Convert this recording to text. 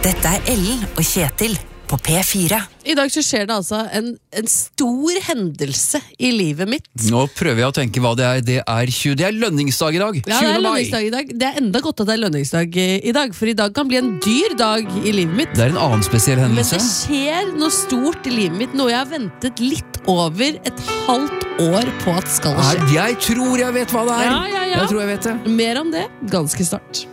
Dette Ellen og Kjetil på P4. I dag så skjer det altså en stor hendelse i livet mitt. Nå prøver jeg å tenke hva det er. Det er lønningsdag i dag. Ja, det er lønningsdag i dag. Det er enda godt at det er lønningsdag i dag, for i dag kan bli en dyr dag i livet mitt. Det er en annen spesiell hendelse. Men det skjer noe stort i livet mitt, noe jeg har ventet litt over et halvt år på at skal skje. Jeg tror jeg vet hva det er. Ja. Jeg tror jeg vet det. Mer om det ganske snart.